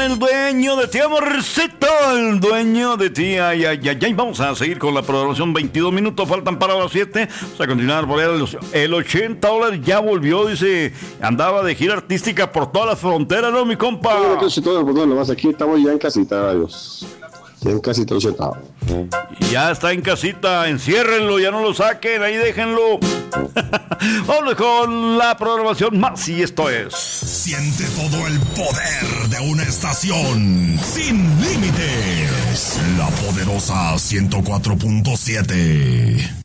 el dueño de ti, amorcito, el dueño de ti. Ay, ay, ay, ay. Vamos a seguir con la programación. 22 minutos faltan para las 7. Vamos a continuar por ahí. El 80 dólares ya volvió, dice. Andaba de gira artística por todas las fronteras, ¿no, mi compa? Lo más aquí estamos ya en casita, adiós. Ya en casita, 80. Ya está en casita, enciérrenlo, ya no lo saquen, ahí déjenlo. Vamos con la programación más y esto es... Siente todo el poder de una estación sin límites. La poderosa 104.7.